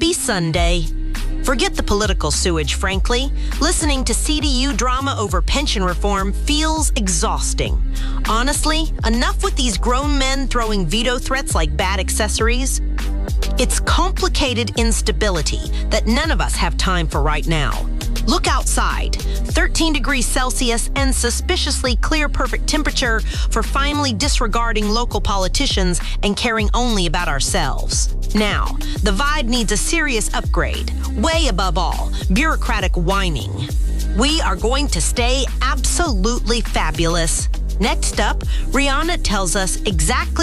Happy Sunday. Forget the political sewage, frankly. Listening to CDU drama over pension reform feels exhausting. Honestly, enough with these grown men throwing veto threats like bad accessories. It's complicated instability that none of us have time for right now. Look outside. 13 degrees Celsius and suspiciously clear perfect temperature for finally disregarding local politicians and caring only about ourselves. Now, the vibe needs a serious upgrade. Way above all, bureaucratic whining. We are going to stay absolutely fabulous. Next up, Rihanna tells us exactly